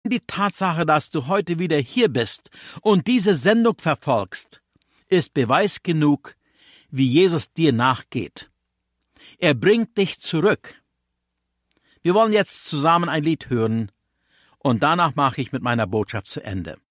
die Tatsache, dass du heute wieder hier bist und diese Sendung verfolgst, ist Beweis genug, wie Jesus dir nachgeht. Er bringt dich zurück. Wir wollen jetzt zusammen ein Lied hören und danach mache ich mit meiner Botschaft zu Ende.